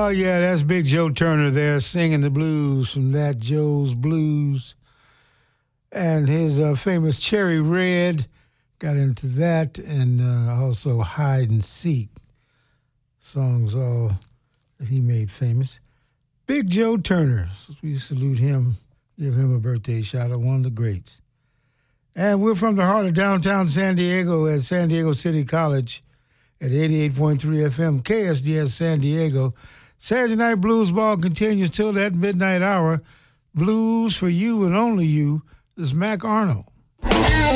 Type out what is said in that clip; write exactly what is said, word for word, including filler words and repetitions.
Oh, yeah, that's Big Joe Turner there singing the blues from that Joe's Blues. And his uh, famous Cherry Red, got into that, and uh, also Hide and Seek, songs all that he made famous. Big Joe Turner, we salute him, give him a birthday shout out, one of the greats. And we're from the heart of downtown San Diego at San Diego City College at eighty-eight point three F M, K S D S San Diego. Saturday Night Blues Ball continues till that midnight hour. Blues for you and only you. This is Mac Arnold.